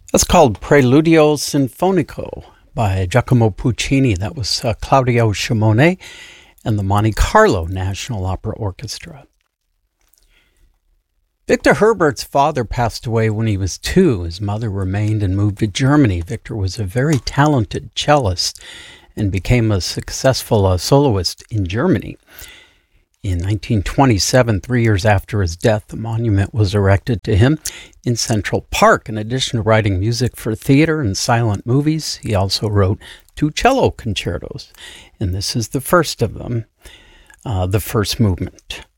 That's called Preludio Sinfonico by Giacomo Puccini. That was Claudio Shimone and the Monte Carlo National Opera Orchestra. Victor Herbert's father passed away when he was 2. His mother remained and moved to Germany. Victor was a very talented cellist and became a successful soloist in Germany. In 1927, 3 years after his death, a monument was erected to him in Central Park. In addition to writing music for theater and silent movies, he also wrote 2 cello concertos, and this is the first of them, the first movement.